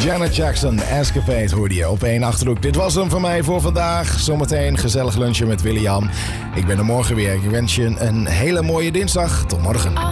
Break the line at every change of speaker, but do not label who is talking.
Janet Jackson, Escapade hoorde je op 1 Achterhoek. Dit was hem van mij voor vandaag. Zometeen gezellig lunchen met William. Ik ben er morgen weer. Ik wens je een hele mooie dinsdag. Tot morgen.